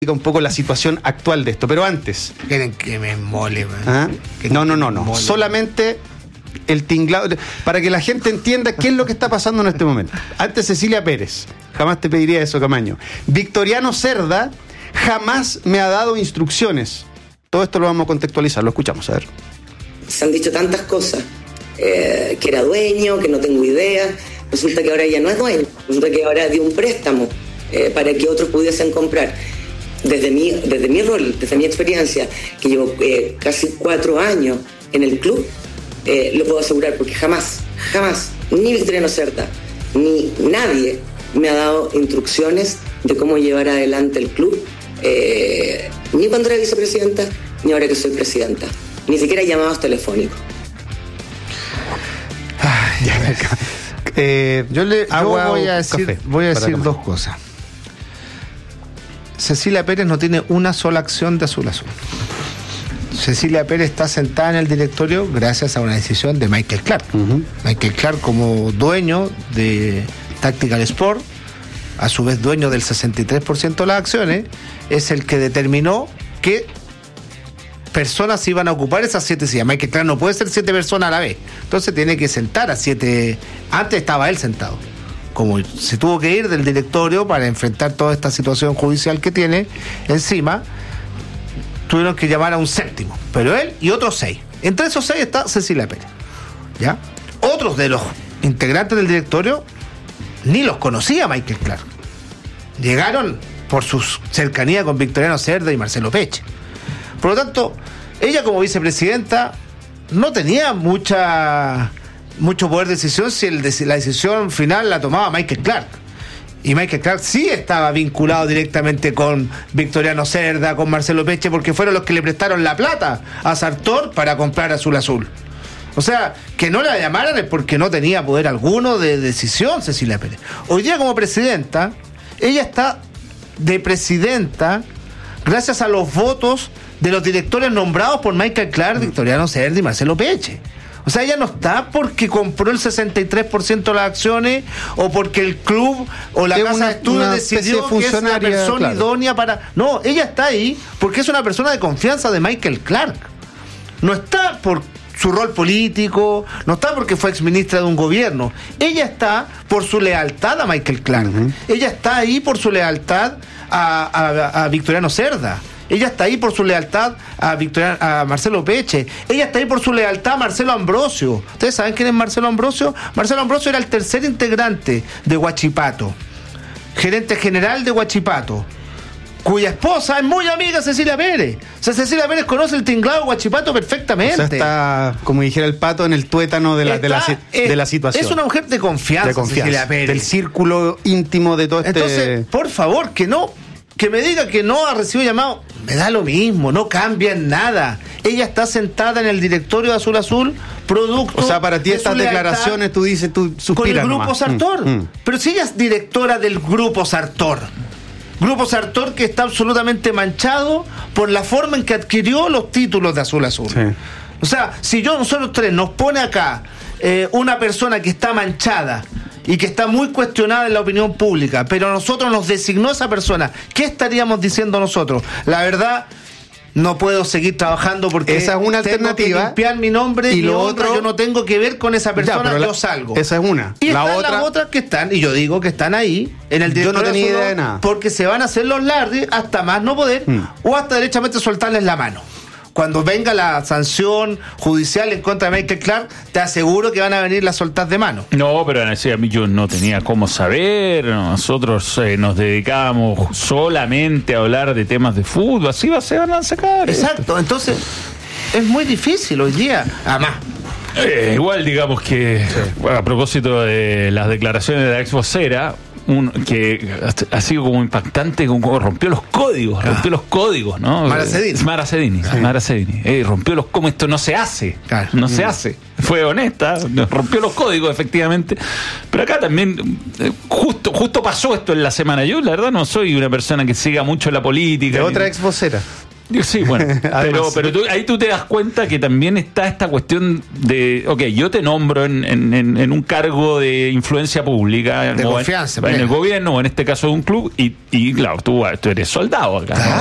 un poco la situación actual de esto, pero antes. Quieren que me mole, man. ¿Ah? No. Solamente el tinglado, para que la gente entienda qué es lo que está pasando en este momento. Antes Cecilia Pérez, jamás te pediría eso, Camaño. Victoriano Cerda jamás me ha dado instrucciones. Todo esto lo vamos a contextualizar, lo escuchamos, a ver. Se han dicho tantas cosas, que era dueño, que no tengo idea. Resulta que ahora ya no es dueño, resulta que ahora dio un préstamo para que otros pudiesen comprar. Desde mi rol, desde mi experiencia, que llevo casi 4 años en el club, lo puedo asegurar, porque jamás, ni Victoriano Cerda, ni nadie me ha dado instrucciones de cómo llevar adelante el club, ni cuando era vicepresidenta, ni ahora que soy presidenta, ni siquiera llamados telefónicos. Yo voy a decir dos cosas. Cecilia Pérez no tiene una sola acción de Azul Azul. Cecilia Pérez está sentada en el directorio gracias a una decisión de Michael Clark. Michael Clark, como dueño de Tactical Sport, a su vez dueño del 63% de las acciones, es el que determinó qué personas iban a ocupar esas 7 sillas. Michael Clark no puede ser 7 personas a la vez, entonces tiene que sentar a 7. Antes estaba él sentado. Como se tuvo que ir del directorio para enfrentar toda esta situación judicial que tiene encima, tuvieron que llamar a un 7º, pero él y otros 6. Entre esos 6 está Cecilia Pérez, ¿ya? Otros de los integrantes del directorio ni los conocía Michael Clark. Llegaron por su cercanía con Victoriano Cerda y Marcelo Peche. Por lo tanto, ella como vicepresidenta no tenía mucho poder de decisión si la decisión final la tomaba Michael Clark. Y Michael Clark sí estaba vinculado directamente con Victoriano Cerda, con Marcelo Peche, porque fueron los que le prestaron la plata a Sartor para comprar Azul Azul. O sea, que no la llamaran es porque no tenía poder alguno de decisión Cecilia Pérez. Hoy día como presidenta, ella está de presidenta gracias a los votos de los directores nombrados por Michael Clark, Victoriano Cerda y Marcelo Peche. O sea, ella no está porque compró el 63% de las acciones o porque el club o la casa de estudios decidió que es una persona idónea para... No, ella está ahí porque es una persona de confianza de Michael Clark. No está por su rol político, no está porque fue exministra de un gobierno. Ella está por su lealtad a Michael Clark. Ella está ahí por su lealtad a Victoriano Cerda. Ella está ahí por su lealtad a Marcelo Peche. Ella está ahí por su lealtad a Marcelo Ambrosio. ¿Ustedes saben quién es Marcelo Ambrosio? Marcelo Ambrosio era el tercer integrante de Huachipato, gerente general de Huachipato, cuya esposa es muy amiga de Cecilia Pérez. O sea, Cecilia Pérez conoce el tinglado de Huachipato perfectamente. O sea, está, como dijera el Pato, en el tuétano de la situación. Es una mujer de confianza, Cecilia Pérez. Del círculo íntimo de todo Entonces, por favor, que me diga que no ha recibido llamado, me da lo mismo, no cambia en nada. Ella está sentada en el directorio de Azul Azul, producto. O sea, para ti estas declaraciones, tú suspiras con el grupo nomás. Sartor. Pero si ella es directora del grupo Sartor. Grupo Sartor que está absolutamente manchado por la forma en que adquirió los títulos de Azul Azul. Sí. O sea, si nosotros tres nos pone acá una persona que está manchada y que está muy cuestionada en la opinión pública, pero a nosotros nos designó esa persona, ¿qué estaríamos diciendo nosotros? La verdad, no puedo seguir trabajando porque esa es una alternativa. Tengo que limpiar mi nombre y lo otro, yo no tengo que ver con esa persona, yo salgo. Esa es una. Y las otras que están, y yo digo que están ahí, en el directorio. Yo no tenía idea de nada. Porque se van a hacer los largos hasta más no poder, o hasta derechamente soltarles la mano. Cuando venga la sanción judicial en contra de Michael Clark, te aseguro que van a venir las soltas de mano. No, pero a mí yo no tenía cómo saber. Nosotros nos dedicábamos solamente a hablar de temas de fútbol. Así se van a sacar. Exacto, entonces es muy difícil hoy día. Además, igual digamos que a propósito de las declaraciones de la ex vocera, que ha sido como impactante, como rompió los códigos, ¿no? Mara Sedini. Rompió los códigos, esto no se hace, se hace. Fue honesta, rompió los códigos, efectivamente. Pero acá también, justo pasó esto en la semana. Yo, la verdad, no soy una persona que siga mucho la política. De otra ex vocera. Sí, bueno, pero ahí tú te das cuenta que también está esta cuestión de, ok, yo te nombro en un cargo de influencia pública, de confianza, en el gobierno o en este caso de un club, y claro, tú eres soldado acá, ¿no?